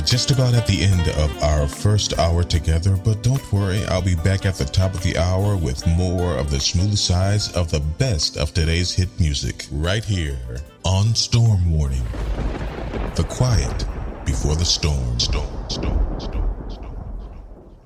just about at the end of our first hour together, but don't worry, I'll be back at the top of the hour with more of the smooth sides of the best of today's hit music, right here on Storm Warning. The quiet before the storm. Storm.